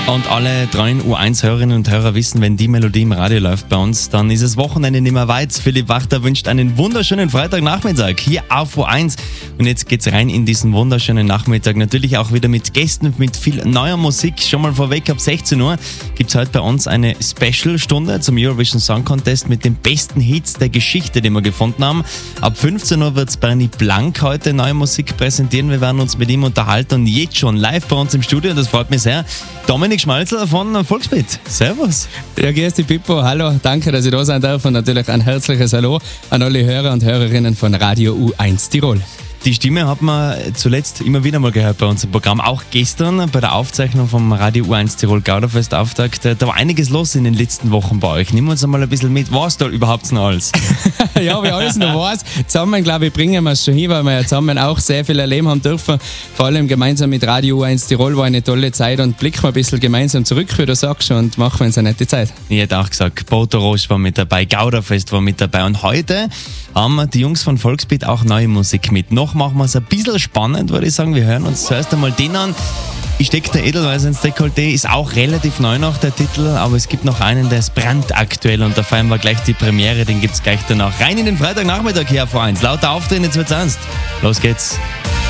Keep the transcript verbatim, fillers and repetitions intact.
Und alle treuen U eins Hörerinnen und Hörer wissen, wenn die Melodie im Radio läuft bei uns, dann ist das Wochenende nicht mehr weit. Philipp Wachter wünscht einen wunderschönen Freitagnachmittag hier auf U eins. Und jetzt geht's rein in diesen wunderschönen Nachmittag. Natürlich auch wieder mit Gästen, mit viel neuer Musik. Schon mal vorweg, ab sechzehn Uhr gibt's heute bei uns eine Special-Stunde zum Eurovision Song Contest mit den besten Hits der Geschichte, die wir gefunden haben. Ab fünfzehn Uhr wird's Bernie Blank heute neue Musik präsentieren. Wir werden uns mit ihm unterhalten und jetzt schon live bei uns im Studio. Das freut mich sehr. Dominik Schmalzl von Volksbeat. Servus. Ja, grüß dich, Pippo. Hallo, danke, dass ich da sein darf und natürlich ein herzliches Hallo an alle Hörer und Hörerinnen von Radio U eins Tirol. Die Stimme hat man zuletzt immer wieder mal gehört bei uns im Programm. Auch gestern bei der Aufzeichnung vom Radio U eins Tirol Gauderfest Auftakt. Da war einiges los in den letzten Wochen bei euch. Nimm uns einmal ein bisschen mit. Was da überhaupt noch alles? Ja, wie alles noch was. Zusammen, glaube ich, bringen wir es schon hin, weil wir ja zusammen auch sehr viel erleben haben dürfen. Vor allem gemeinsam mit Radio U eins Tirol war eine tolle Zeit und blicken wir ein bisschen gemeinsam zurück, wie du sagst, und machen wir uns eine nette Zeit. Ich hätte auch gesagt, Boto Roche war mit dabei, Gauderfest war mit dabei und heute haben die Jungs von Volksbeat auch neue Musik mit. Noch machen wir es ein bisschen spannend, würde ich sagen. Wir hören uns zuerst einmal den an. Ich stecke der Edelweiß ins Dekolleté, ist auch relativ neu noch der Titel, aber es gibt noch einen, der ist brandaktuell und da feiern wir gleich die Premiere, den gibt es gleich danach. Rein in den Freitagnachmittag hier auf U eins. Lauter Auftreten, jetzt wird's ernst. Los geht's.